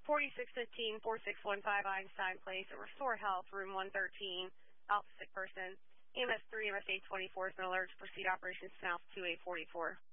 4615-4615 Einstein Place at Restore Health, room 113, Alpha Sick Person. EMS 3, MSA 24 has been alerted to proceed operations south 2844.